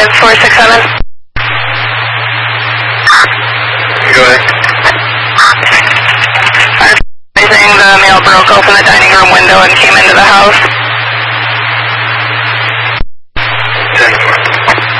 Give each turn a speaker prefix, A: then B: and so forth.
A: 5467.
B: Go ahead.
A: The male broke open the dining room window and came into the house.